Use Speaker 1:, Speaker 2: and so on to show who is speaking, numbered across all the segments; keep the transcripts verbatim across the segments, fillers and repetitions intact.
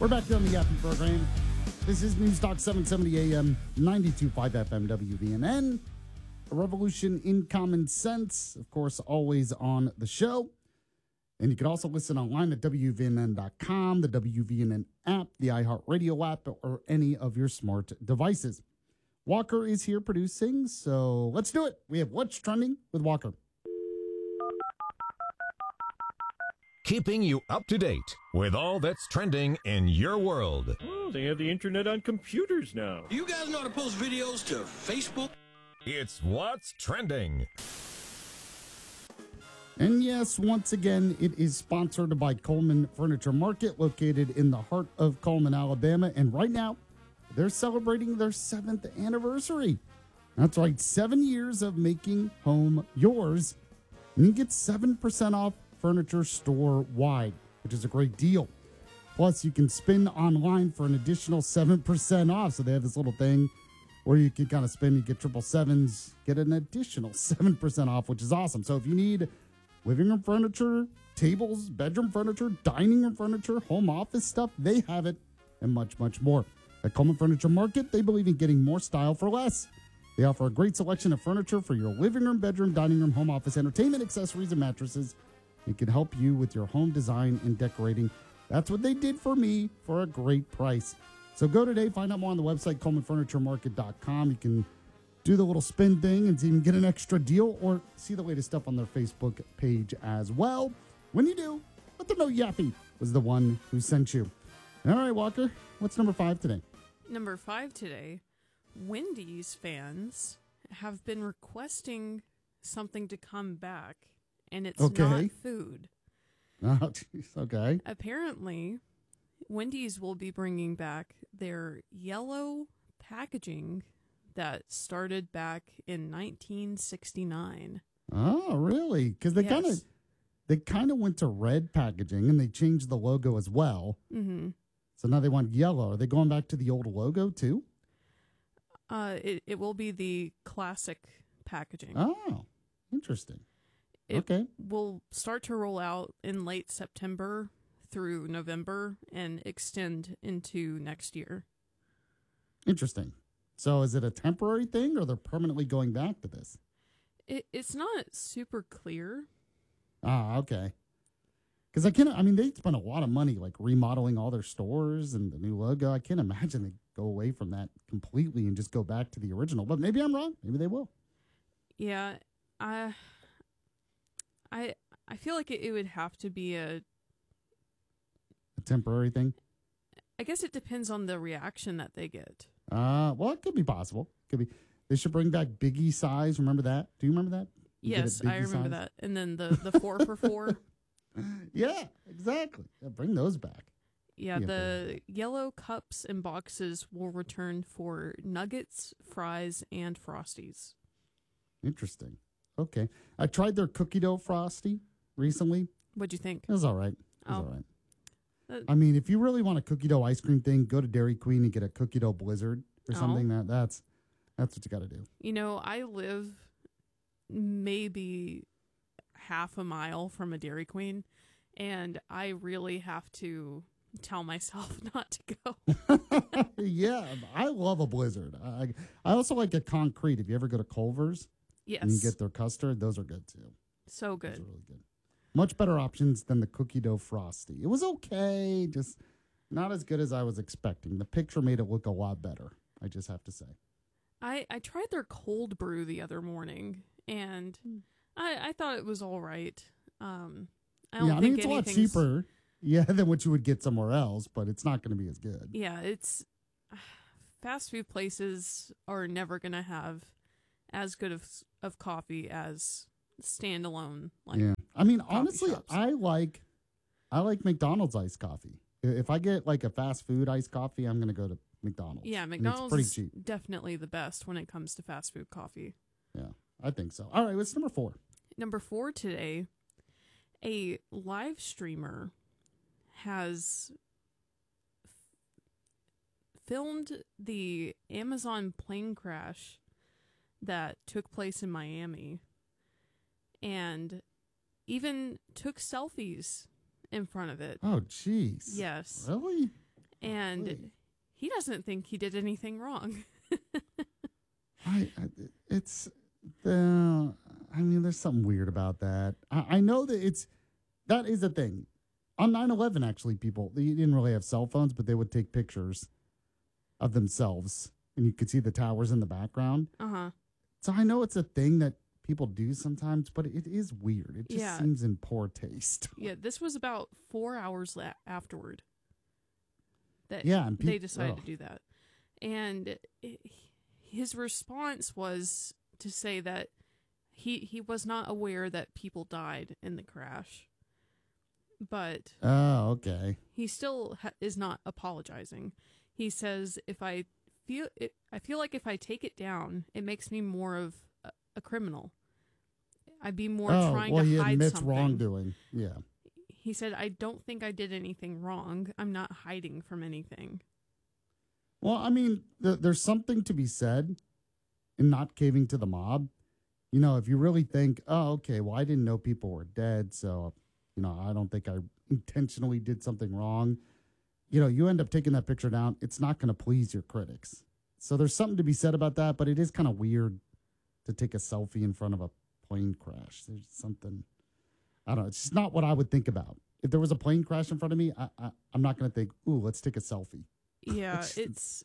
Speaker 1: We're back here on the Yappy program. This is News Talk seven seventy A M, ninety-two point five F M W V N N. A revolution in common sense, of course, always on the show. And you can also listen online at W V N N dot com, the W V N N app, the iHeartRadio app, or any of your smart devices. Walker is here producing, so let's do it. We have What's Trending with Walker.
Speaker 2: Keeping you up to date with all that's trending in your world.
Speaker 3: Oh, they have the internet on computers now.
Speaker 4: Do you guys know how to post videos to Facebook?
Speaker 2: It's What's Trending.
Speaker 1: And yes, once again, it is sponsored by Coleman Furniture Market, located in the heart of Coleman, Alabama. And right now, they're celebrating their seventh anniversary. That's right, seven years of making home yours. And you get seven percent off furniture store-wide, which is a great deal. Plus, you can spin online for an additional seven percent off. So they have this little thing where you can kind of spin, you get triple sevens, get an additional seven percent off, which is awesome. So if you need living room furniture, tables, bedroom furniture, dining room furniture, home office stuff, they have it, and much, much more. At Coleman Furniture Market, they believe in getting more style for less. They offer a great selection of furniture for your living room, bedroom, dining room, home office, entertainment, accessories, and mattresses. It can help you with your home design and decorating. That's what they did for me for a great price. So go today, find out more on the website, Coleman Furniture Market dot com. You can do the little spin thing and even get an extra deal or see the latest stuff on their Facebook page as well. When you do, let them know Yappy was the one who sent you. All right, Walker, what's number five today?
Speaker 5: Number five today, Wendy's fans have been requesting something to come back, and it's
Speaker 1: Okay.
Speaker 5: not food.
Speaker 1: Oh, jeez, okay.
Speaker 5: Apparently, Wendy's will be bringing back their yellow packaging that started back in nineteen sixty-nine.
Speaker 1: Oh, really? Because they
Speaker 5: Yes.
Speaker 1: kind of they kind of went to red packaging and they changed the logo as well.
Speaker 5: Mm-hmm.
Speaker 1: So now they want yellow. Are they going back to the old logo too?
Speaker 5: Uh, it, it will be the classic packaging.
Speaker 1: Oh, interesting.
Speaker 5: It
Speaker 1: Okay.
Speaker 5: will start to roll out in late September through November and extend into next year.
Speaker 1: Interesting. So is it a temporary thing or they're permanently going back to this?
Speaker 5: It, it's not super clear.
Speaker 1: Ah, okay. Because I can't, I mean, they spent a lot of money like remodeling all their stores and the new logo. I can't imagine they go away from that completely and just go back to the original. But maybe I'm wrong. Maybe they will.
Speaker 5: Yeah, I, I, I feel like it, it would have to be a.
Speaker 1: A temporary thing?
Speaker 5: I guess it depends on the reaction that they get.
Speaker 1: Uh, well, it could be possible. Could be. They should bring back Biggie size. Remember that? Do you remember that? You get
Speaker 5: Yes,
Speaker 1: it
Speaker 5: I
Speaker 1: Biggie
Speaker 5: remember
Speaker 1: size?
Speaker 5: that. And then the the four for four.
Speaker 1: Yeah, exactly. Yeah, bring those back.
Speaker 5: Yeah,
Speaker 1: Yeah,
Speaker 5: the yellow cups and boxes will return for nuggets, fries, and Frosties.
Speaker 1: Interesting. Okay. I tried their cookie dough frosty recently.
Speaker 5: What'd you think?
Speaker 1: It was all right. It was
Speaker 5: Oh.
Speaker 1: all right.
Speaker 5: Uh,
Speaker 1: I mean, if you really want a cookie dough ice cream thing, go to Dairy Queen and get a cookie dough blizzard or
Speaker 5: Oh.
Speaker 1: something. That that's that's what you got to do.
Speaker 5: You know, I live maybe half a mile from a Dairy Queen, and I really have to tell myself not to go.
Speaker 1: Yeah, I love a blizzard. I I also like a concrete. If you ever go to Culver's
Speaker 5: Yes,
Speaker 1: and you get their custard, those are good too.
Speaker 5: so
Speaker 1: Those
Speaker 5: good.
Speaker 1: are really good. Much better options than the cookie dough frosty. It was okay, just not as good as I was expecting. The picture made it look a lot better. I just have to say.
Speaker 5: I, I tried their cold brew the other morning, and
Speaker 1: Hmm.
Speaker 5: I, I thought it was all right. Um, I don't
Speaker 1: Yeah, I
Speaker 5: think
Speaker 1: mean it's a lot
Speaker 5: anything's-
Speaker 1: cheaper. Yeah, than what you would get somewhere else, but it's not going to be as good.
Speaker 5: Yeah, it's fast food places are never going to have as good of of coffee as standalone. Like,
Speaker 1: Yeah, I mean
Speaker 5: coffee
Speaker 1: honestly,
Speaker 5: shops.
Speaker 1: I like I like McDonald's iced coffee. I- If I get like a fast food iced coffee, I'm going to go to McDonald's.
Speaker 5: yeah,
Speaker 1: And
Speaker 5: McDonald's
Speaker 1: it's
Speaker 5: is
Speaker 1: pretty cheap.
Speaker 5: definitely the best when it comes to fast food coffee.
Speaker 1: Yeah, I think so. All right, what's number four?
Speaker 5: Number four today, a live streamer has f- filmed the Amazon plane crash that took place in Miami and even took selfies in front of it.
Speaker 1: Oh, jeez.
Speaker 5: Yes.
Speaker 1: Really?
Speaker 5: And
Speaker 1: Really?
Speaker 5: he doesn't think he did anything wrong.
Speaker 1: I, I it's the I mean, there's something weird about that. I, I know that it's that is a thing. On nine eleven, actually, people they didn't really have cell phones, but they would take pictures of themselves, and you could see the towers in the background.
Speaker 5: Uh huh.
Speaker 1: So I know it's a thing that people do sometimes, but it is weird. It just
Speaker 5: Yeah.
Speaker 1: seems in poor taste.
Speaker 5: Yeah, this was about four hours la- afterward that
Speaker 1: Yeah, and
Speaker 5: they
Speaker 1: peop-
Speaker 5: decided
Speaker 1: ugh.
Speaker 5: to do that. And it, his response was to say that he he was not aware that people died in the crash, but
Speaker 1: Oh, okay.
Speaker 5: he still ha- is not apologizing. He says, "If I feel it, I feel like if I take it down, it makes me more of a, a criminal. I'd be more
Speaker 1: oh,
Speaker 5: trying
Speaker 1: well,
Speaker 5: to
Speaker 1: he
Speaker 5: hide
Speaker 1: admits
Speaker 5: something."
Speaker 1: wrongdoing. Yeah.
Speaker 5: He said, "I don't think I did anything wrong. I'm not hiding from anything."
Speaker 1: Well, I mean, th- there's something to be said in not caving to the mob. You know, if you really think, oh, okay, well, I didn't know people were dead, so, you know, I don't think I intentionally did something wrong. You know, you end up taking that picture down. It's not going to please your critics. So there's something to be said about that, but it is kind of weird to take a selfie in front of a plane crash. There's something, I don't know, it's just not what I would think about. If there was a plane crash in front of me, I, I, I'm not going to think, ooh, let's take a selfie.
Speaker 5: Yeah,
Speaker 1: It's-
Speaker 5: it's.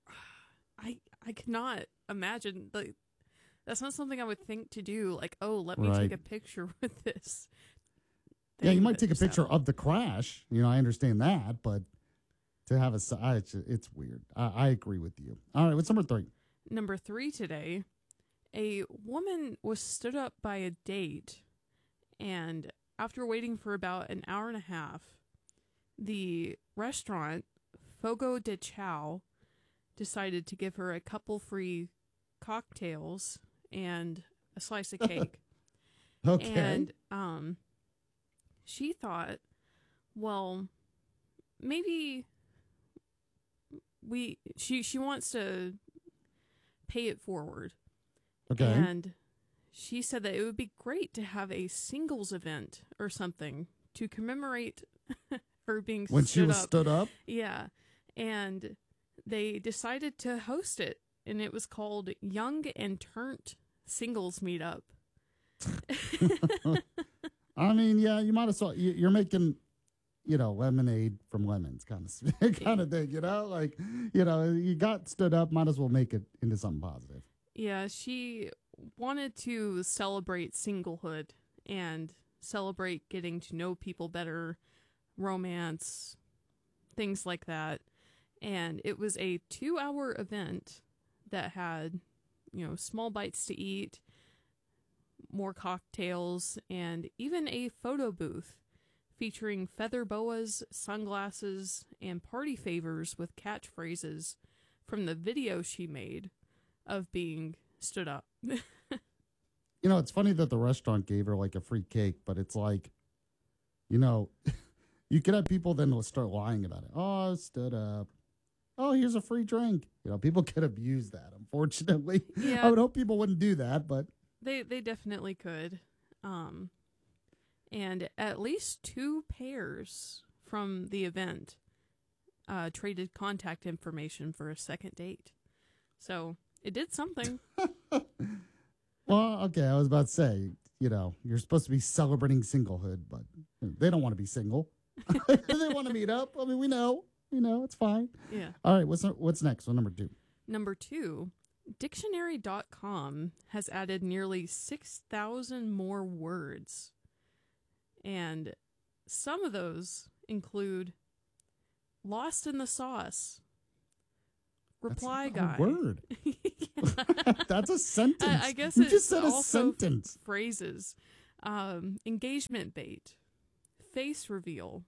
Speaker 5: I I cannot imagine like that's not something I would think to do. Like, oh, let me
Speaker 1: Right.
Speaker 5: take a picture with this.
Speaker 1: Yeah, you
Speaker 5: thing
Speaker 1: might
Speaker 5: that
Speaker 1: take a
Speaker 5: just
Speaker 1: picture
Speaker 5: happened.
Speaker 1: of the crash. You know, I understand that, but to have a, si- I- it's, it's weird. I, I agree with you. All right, what's number three?
Speaker 5: Number three today, a woman was stood up by a date, and after waiting for about an hour and a half, the restaurant, Fogo de Chao, decided to give her a couple free cocktails and a slice of cake.
Speaker 1: Okay.
Speaker 5: And um, she thought, well, maybe we she she wants to pay it forward.
Speaker 1: okay.
Speaker 5: And she said that it would be great to have a singles event or something to commemorate her being
Speaker 1: when
Speaker 5: stood
Speaker 1: she was
Speaker 5: up.
Speaker 1: stood up?
Speaker 5: Yeah. And they decided to host it, and it was called Young and Turnt Singles Meetup.
Speaker 1: I mean, yeah, you might as well. you- You're making, you know, lemonade from lemons kind of kind of thing, you know? Like, you know, you got stood up, might as well make it into something positive.
Speaker 5: Yeah, she wanted to celebrate singlehood and celebrate getting to know people better, romance, things like that. And it was a two hour event that had, you know, small bites to eat, more cocktails, and even a photo booth featuring feather boas, sunglasses, and party favors with catchphrases from the video she made of being stood up.
Speaker 1: You know, it's funny that the restaurant gave her like a free cake, but it's like, you know, you could have people then will start lying about it. Oh, I stood up. Oh, here's a free drink. You know, people could abuse that, unfortunately.
Speaker 5: Yeah.
Speaker 1: I would hope people wouldn't do that, but
Speaker 5: They they definitely could. Um, and at least two pairs from the event uh, traded contact information for a second date. So it did something.
Speaker 1: well, okay, I was about to say, you know, you're supposed to be celebrating singlehood, but they don't want to be single. They want to meet up. I mean, we know, we know, it's fine.
Speaker 5: Yeah.
Speaker 1: All right, what's what's next? Well, number two.
Speaker 5: Number two, dictionary dot com has added nearly six thousand more words. And some of those include lost in the sauce, reply
Speaker 1: That's not
Speaker 5: guy.
Speaker 1: a word. That's a sentence.
Speaker 5: I, I guess
Speaker 1: you
Speaker 5: it's
Speaker 1: just said a
Speaker 5: also
Speaker 1: sentence.
Speaker 5: phrases. Um, engagement bait, face reveal.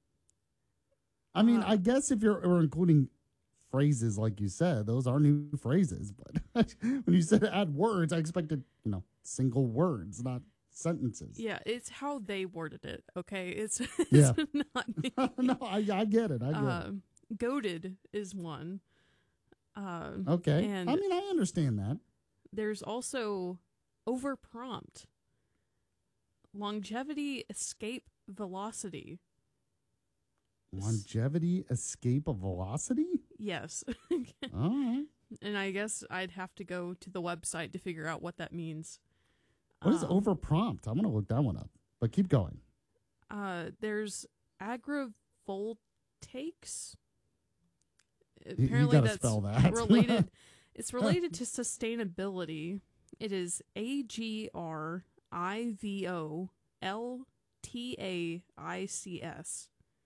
Speaker 1: I mean,
Speaker 5: Uh,
Speaker 1: I guess if you're we're including phrases like you said, those are new phrases. But when you said add words, I expected, you know, single words, not sentences.
Speaker 5: Yeah, it's how they worded it. Okay, it's, it's
Speaker 1: Yeah.
Speaker 5: not me.
Speaker 1: no, I, I get it. I get
Speaker 5: Um, goaded is one. Um,
Speaker 1: it. Okay.
Speaker 5: and
Speaker 1: I mean, I understand that.
Speaker 5: there's also overprompt, longevity, escape, velocity.
Speaker 1: Longevity, escape of velocity?
Speaker 5: Yes.
Speaker 1: All right.
Speaker 5: And I guess I'd have to go to the website to figure out what that means.
Speaker 1: What is
Speaker 5: Um,
Speaker 1: overprompt? I'm going to look that one up. But keep going.
Speaker 5: Uh, there's agrivoltaics.
Speaker 1: You- you
Speaker 5: Apparently,
Speaker 1: gotta
Speaker 5: that's
Speaker 1: spell that.
Speaker 5: related. It's related to sustainability. It is A G R I V O L T A I C S.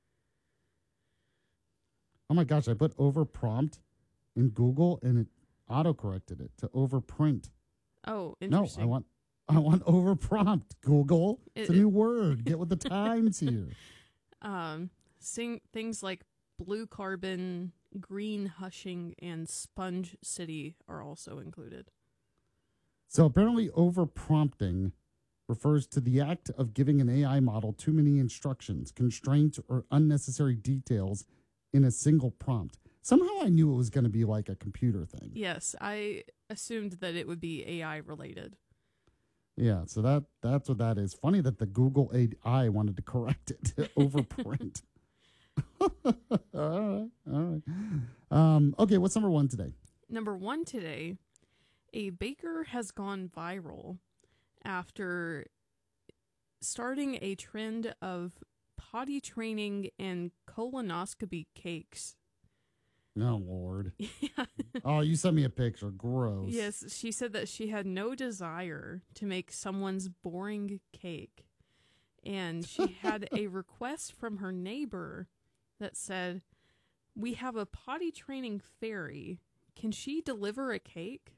Speaker 1: Oh my gosh, I put overprompt in Google and it auto-corrected it to overprint.
Speaker 5: Oh,
Speaker 1: No,
Speaker 5: interesting.
Speaker 1: I want I want overprompt, Google. It's a
Speaker 5: It-
Speaker 1: new word. Get with the times here.
Speaker 5: Um, sing things like blue carbon, green hushing, and sponge city are also included.
Speaker 1: So apparently overprompting refers to the act of giving an A I model too many instructions, constraints, or unnecessary details in a single prompt. Somehow I knew it was going to be like a computer thing.
Speaker 5: Yes, I assumed that it would be A I related.
Speaker 1: Yeah, so that that's what that is. Funny that the Google A I wanted to correct it to overprint. all right, all right. Um, okay, what's number one today?
Speaker 5: Number one today, a baker has gone viral after starting a trend of potty training and colonoscopy cakes.
Speaker 1: Oh, Lord.
Speaker 5: Yeah.
Speaker 1: Oh, you sent me a picture. Gross.
Speaker 5: Yes, she said that she had no desire to make someone's boring cake. And she had a request from her neighbor that said, "We have a potty training fairy. Can she deliver a cake?"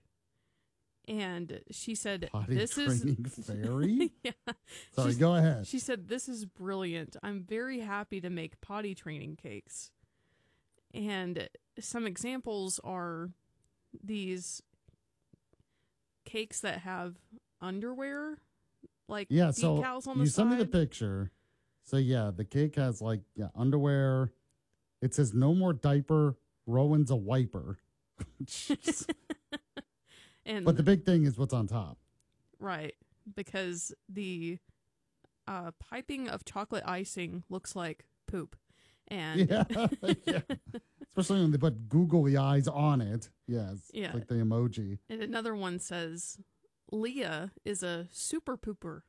Speaker 5: And she said,
Speaker 1: Potty
Speaker 5: "This
Speaker 1: training
Speaker 5: is
Speaker 1: fairy?
Speaker 5: yeah.
Speaker 1: Sorry,
Speaker 5: She's-
Speaker 1: go ahead.
Speaker 5: She said, "This is brilliant. I'm very happy to make potty training cakes." And some examples are these cakes that have underwear, like
Speaker 1: Yeah, so
Speaker 5: decals on
Speaker 1: you
Speaker 5: the
Speaker 1: sent
Speaker 5: side.
Speaker 1: me the picture. So yeah, the cake has like yeah underwear. It says no more diaper. Rowan's a wiper. Jeez.
Speaker 5: And
Speaker 1: But the big thing is what's on top.
Speaker 5: right, because the uh, piping of chocolate icing looks like poop, and
Speaker 1: Yeah, yeah. Especially when they put googly eyes on it. Yes,
Speaker 5: Yeah.
Speaker 1: it's like the emoji.
Speaker 5: and another one says, "Leah is a super pooper."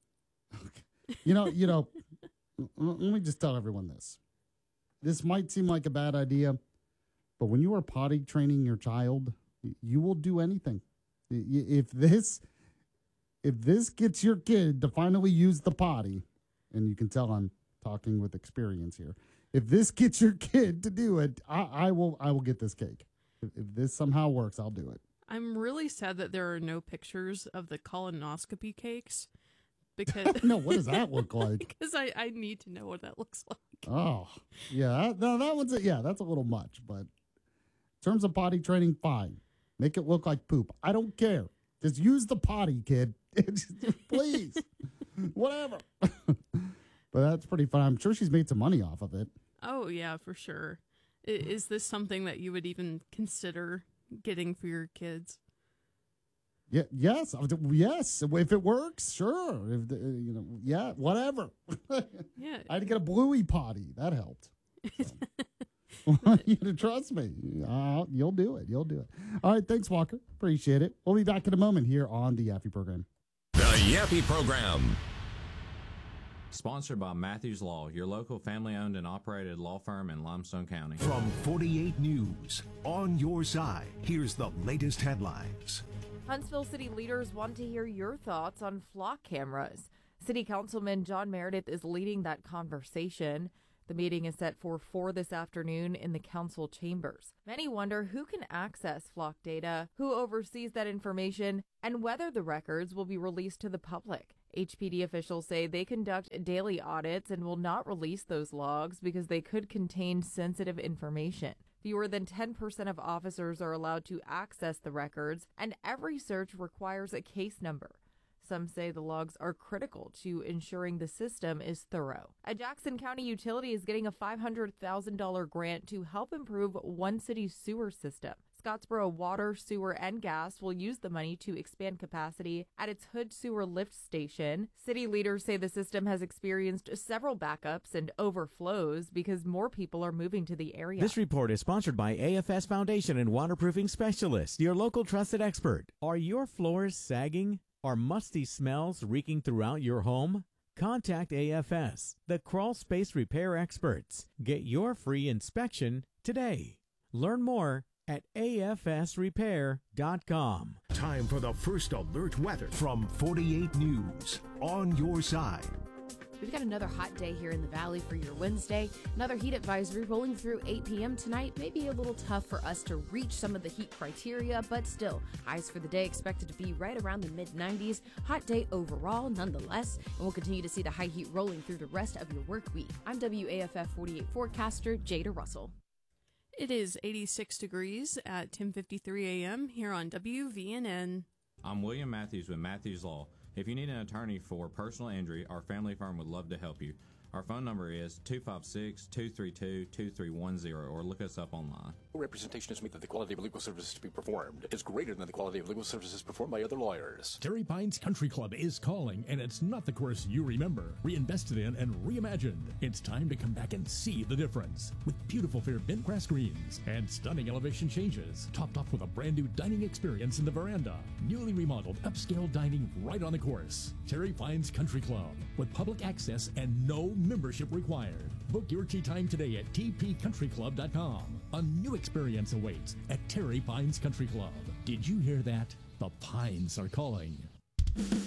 Speaker 1: You know, you know. l- Let me just tell everyone this. This might seem like a bad idea, but when you are potty training your child, y- you will do anything. Y- y- If this, if this gets your kid to finally use the potty, and you can tell I'm talking with experience here. If this gets your kid to do it, I, I will. I will get this cake. If, if this somehow works, I'll do it.
Speaker 5: I'm really sad that there are no pictures of the colonoscopy cakes because
Speaker 1: No, what does that look like?
Speaker 5: because I, I need to know what that looks like.
Speaker 1: Oh, yeah. That, no, that one's a, yeah. That's a little much, but in terms of potty training, fine. Make it look like poop. I don't care. Just use the potty, kid. Please, whatever. But that's pretty fun. I'm sure she's made some money off of it.
Speaker 5: Oh yeah, for sure. I- Is this something that you would even consider getting for your kids?
Speaker 1: Yeah. Yes. I would- Yes. If it works, sure. If the, you know, yeah. Whatever.
Speaker 5: Yeah.
Speaker 1: I had to get a bluey potty. That helped. So. I want you to trust me. Uh, you'll do it. You'll do it. All right. Thanks, Walker. Appreciate it. We'll be back in a moment here on the Yappy program.
Speaker 2: The Yappy Program.
Speaker 6: Sponsored by Matthews Law, your local family-owned and operated law firm in Limestone County.
Speaker 7: From forty-eight News, on your side, here's the latest headlines.
Speaker 8: Huntsville City leaders want to hear your thoughts on flock cameras. City Councilman John Meredith is leading that conversation. The meeting is set for four this afternoon in the council chambers. Many wonder who can access flock data, who oversees that information, and whether the records will be released to the public. H P D officials say they conduct daily audits and will not release those logs because they could contain sensitive information. Fewer than ten percent of officers are allowed to access the records, and every search requires a case number. Some say the logs are critical to ensuring the system is thorough. A Jackson County utility is getting a five hundred thousand dollars grant to help improve one city's sewer system. Scottsboro Water, Sewer, and Gas will use the money to expand capacity at its Hood Sewer Lift Station. City leaders say the system has experienced several backups and overflows because more people are moving to the area.
Speaker 9: This report is sponsored by A F S Foundation and Waterproofing Specialists, your local trusted expert. Are your floors sagging? Are musty smells reeking throughout your home? Contact A F S, the crawl space repair experts. Get your free inspection today. Learn more at A F S repair dot com.
Speaker 7: Time for the first alert weather from forty-eight News. On your side.
Speaker 10: We've got another hot day here in the valley for your Wednesday. Another heat advisory rolling through eight p.m. tonight. Maybe a little tough for us to reach some of the heat criteria, but still, highs for the day expected to be right around the mid nineties. Hot day overall, nonetheless, and we'll continue to see the high heat rolling through the rest of your work week. I'm W A F F forty-eight forecaster Jada Russell.
Speaker 5: It is eighty-six degrees at ten fifty-three a.m. here on W V N N.
Speaker 6: I'm William Matthews with Matthews Law. If you need an attorney for personal injury, our family firm would love to help you. Our phone number is two five six, two three two, two three one zero or look us up online.
Speaker 11: Representation is made that the quality of legal services to be performed is greater than the quality of legal services performed by other lawyers.
Speaker 12: Terry Pines Country Club is calling, and it's not the course you remember. Reinvested in and reimagined. It's time to come back and see the difference. With beautiful fair bent grass greens and stunning elevation changes, topped off with a brand new dining experience in the veranda. Newly remodeled upscale dining right on the course. Terry Pines Country Club with public access and no membership required. Book your tea time today at t p country club dot com. A new experience awaits at Terry Pines Country Club. Did you hear that? The Pines are calling.